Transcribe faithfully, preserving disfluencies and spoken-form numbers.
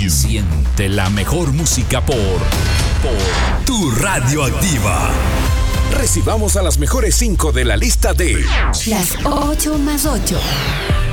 Siente la mejor música por, por Tu Radioactiva. Recibamos a las mejores cinco de la lista de Las ocho más ocho.